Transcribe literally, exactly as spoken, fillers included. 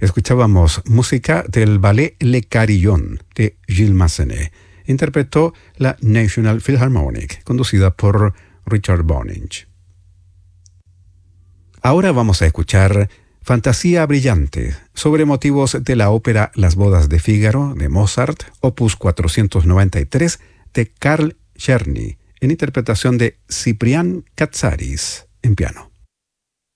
Escuchábamos música del ballet Le Carillon de Gilles Massenet. Interpretó la National Philharmonic, conducida por Richard Boninch. Ahora vamos a escuchar Fantasía Brillante, sobre motivos de la ópera Las Bodas de Fígaro de Mozart, opus cuatrocientos noventa y tres, de Carl Czerny, en interpretación de Ciprián Katsaris en piano.